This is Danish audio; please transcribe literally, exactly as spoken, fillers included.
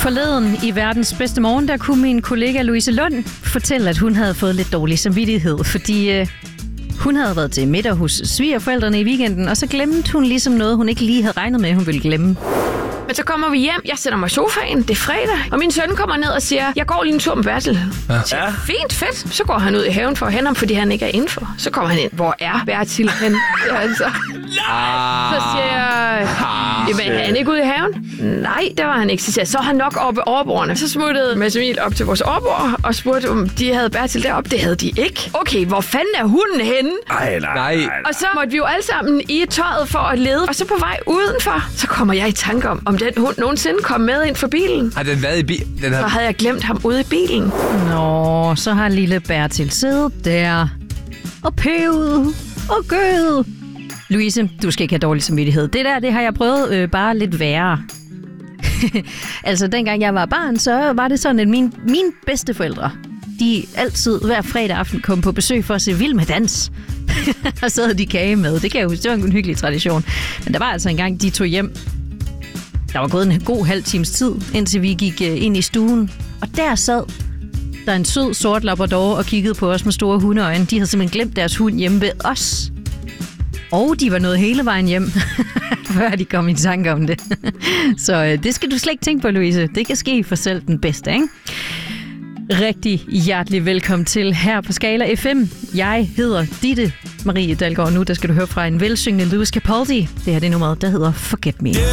Forleden i verdens bedste morgen, der kunne min kollega Louise Lund fortælle, at hun havde fået lidt dårlig samvittighed, fordi øh, hun havde været til middag hos svigerforældrene i weekenden, og så glemte hun ligesom noget, hun ikke lige havde regnet med, hun ville glemme. Men så kommer vi hjem, jeg sætter mig i sofaen, det er fredag, og min søn kommer ned og siger, jeg går lige en tur med Bertil. Ja. Så, fint, fedt. Så går han ud i haven for at hente ham, fordi han ikke er indenfor. Så kommer han ind, hvor er Bertil hen? Ja, altså. Så siger jeg, jamen er han ikke ude i haven? Nej, det var han ikke. Så siger jeg, så er han nok oppe ved overbordene. Så smuttede Mads Emil op til vores overbord og spurgte, om de havde Bertil deroppe. Det havde de ikke. Okay, hvor fanden er hunden henne? Ej, nej, nej. Og så måtte vi jo alle sammen i tøjet for at lede. Og så på vej udenfor, så kommer jeg i tanke om, om den hund nogensinde kom med ind for bilen. Har den været i bilen? Havde... Så havde jeg glemt ham ude i bilen. Nå, så har lille Bertil siddet der og pøvet og gødet. Louise, du skal ikke have dårlig samvittighed. Det der, det har jeg prøvet øh, bare lidt værre. Altså, dengang jeg var barn, så var det sådan, at mine, mine bedsteforældre, de altid hver fredag aften kom på besøg for at se Vild med Dans. Og så havde de kage med. Det kan jeg huske, det var en hyggelig tradition. Men der var altså en gang, de tog hjem. Der var gået en god halv times tid, indtil vi gik øh, ind i stuen. Og der sad der en sød sort labrador og kiggede på os med store hundeøjne. De havde simpelthen glemt deres hund hjemme ved os. Og de var nået hele vejen hjem, før de kom i tanke om det. Så øh, det skal du slet ikke tænke på, Louise. Det kan ske for selv den bedste, ikke? Rigtig hjertelig velkommen til her på Skala F M. Jeg hedder Ditte Marie Dalgaard. Nu der skal du høre fra en velsyngende Lewis Capaldi. Det her det er nummeret, der hedder Forget Me.